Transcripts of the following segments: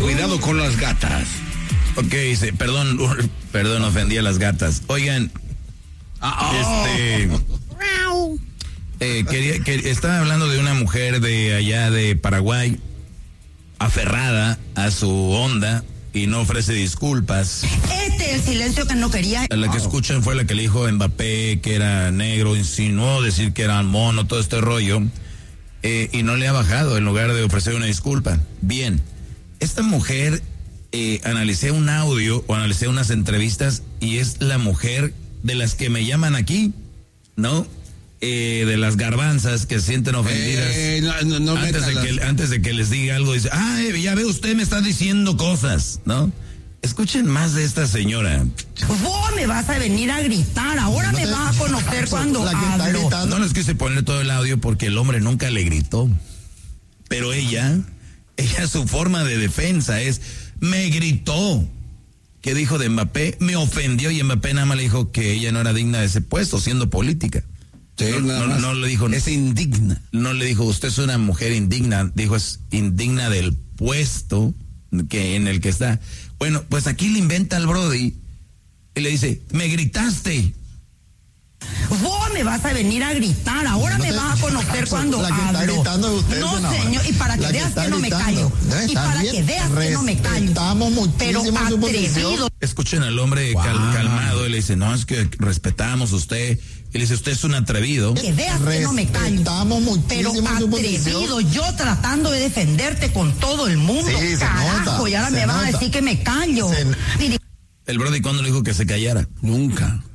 Cuidado con las gatas. Ok, dice, perdón, ofendí a las gatas. Oigan, estaba hablando de una mujer de allá de Paraguay, aferrada a su onda y no ofrece disculpas. El silencio que no quería. La que escuchan fue la que le dijo a Mbappé que era negro, insinuó decir que era mono, todo este rollo, y no le ha bajado en lugar de ofrecer una disculpa. Bien, esta mujer, analicé un audio o analicé unas entrevistas y es la mujer de las que me llaman aquí, ¿no? De las garbanzas que se sienten ofendidas. Antes de que les diga algo, dice, ya ve, usted me está diciendo cosas, ¿no? Escuchen más de esta señora. Vos me vas a venir a gritar, ahora me vas a conocer cuando hablo. No les quise poner todo el audio porque el hombre nunca le gritó. Pero ella su forma de defensa es, me gritó. ¿Qué dijo de Mbappé? Me ofendió y Mbappé nada más le dijo que ella no era digna de ese puesto, siendo política. Sí, no le dijo, es indigna. No le dijo, usted es una mujer indigna, dijo, es indigna del puesto en el que está. Bueno, pues aquí le inventa al Brody y le dice, me gritaste. Vos me vas a venir a gritar, ahora me vas a conocer cuando hablo. Está gritando de usted, no, señor, y para que veas que no me callo. Y para que veas que no me callo. Estamos muchísimo pero en su posición. atrevido. Escuchen al hombre calmado y le dice, no, es que respetamos a usted. Y le dice, usted es un atrevido. Que veas que no me callo. Estamos muchísimo pero en su atrevido, posición. yo tratando de defenderte con todo el mundo. Sí, carajo, y ahora me vas a decir que me callo. El Brody, ¿cuándo le dijo que se callara? Nunca.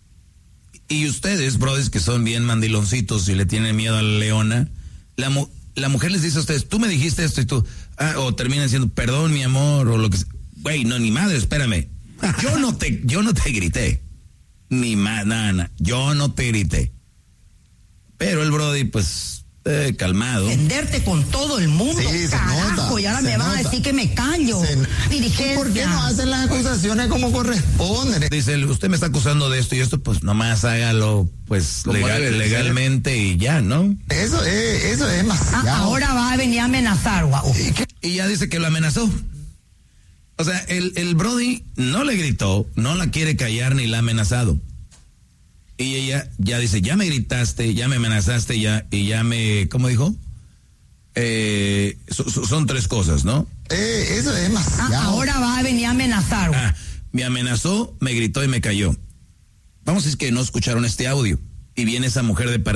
Y ustedes, brodis, que son bien mandiloncitos y le tienen miedo a la leona, la mujer les dice a ustedes, tú me dijiste esto y tú, o terminan diciendo, perdón, mi amor, o lo que sea. Güey, no, ni madre, espérame. Yo no te grité. Ni más, nada, yo no te grité. Pero el Brody, pues, calmado. Defenderte con todo el mundo, Sí, se carajo, nota, y ahora se me vas a nota. decir que me callo. ¿Y por qué no hacen las acusaciones como corresponde? Dice, usted me está acusando de esto y esto, pues nomás hágalo, pues, legalmente y ya, ¿no? Eso es demasiado. Ahora va a venir a amenazar, guau. Y ya dice que lo amenazó. O sea, el Brody no le gritó, no la quiere callar ni la ha amenazado. Y ella ya dice, ya me gritaste, ya me amenazaste, y ya me, ¿cómo dijo? Son tres cosas, ¿no? Eso es demasiado. Ahora va a venir a amenazar. Me amenazó, me gritó y me cayó. Vamos, es que no escucharon este audio. Y viene esa mujer de